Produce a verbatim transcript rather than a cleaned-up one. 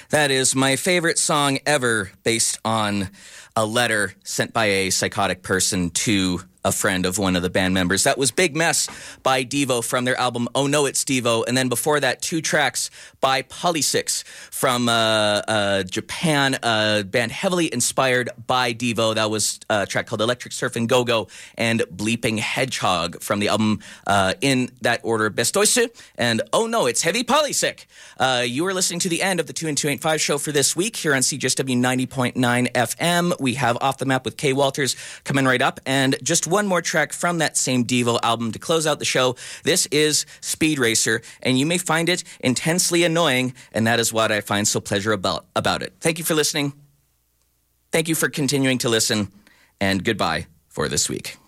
That is my favorite song ever, based on a letter sent by a psychotic person to a friend of one of the band members. That was Big Mess by Devo from their album Oh No It's Devo. And then before that, two tracks by Polysix from uh, uh, Japan, a band heavily inspired by Devo. That was a track called Electric Surf and Go-Go, and Bleeping Hedgehog from the album uh, in that order, Bestoise and Oh No It's Heavy Polysix. Uh, you are listening to the end of the two and two eighty-five show for this week here on C J S W ninety point nine F M. We have Off the Map with Kay Walters coming right up, and just one more track from that same Devo album to close out the show. This is Speed Racer, and you may find it intensely annoying, and that is what I find so pleasure about, about it. Thank you for listening. Thank you for continuing to listen, and goodbye for this week.